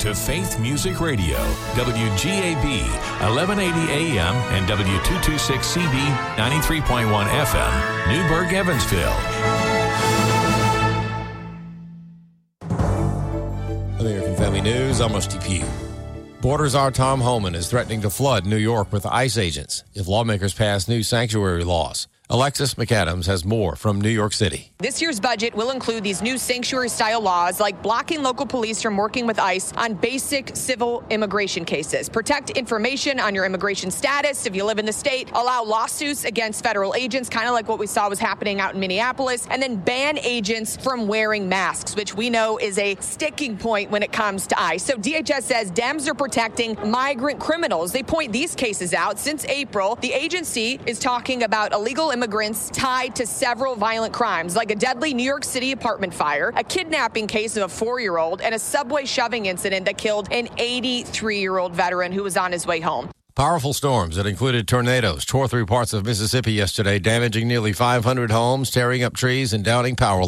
to Faith Music Radio, WGAB, 1180 AM and W226CB, 93.1 FM, Newburgh, Evansville. American Family News, I'm Rusty Pugh. Border Czar Tom Homan is threatening to flood New York with ICE agents if lawmakers pass new sanctuary laws. Alexis McAdams has more from New York City. This year's budget will include these new sanctuary-style laws like blocking local police from working with ICE on basic civil immigration cases, protect information on your immigration status if you live in the state, allow lawsuits against federal agents, kind of like what we saw was happening out in Minneapolis, and then ban agents from wearing masks, which we know is a sticking point when it comes to ICE. So DHS says Dems are protecting migrant criminals. They point these cases out. Since April, the agency is talking about illegal immigrants tied to several violent crimes, like a deadly New York City apartment fire, a kidnapping case of a 4-year-old, and a subway shoving incident that killed an 83-year-old veteran who was on his way home. Powerful storms that included tornadoes tore through parts of Mississippi yesterday, damaging nearly 500 homes, tearing up trees, and downing power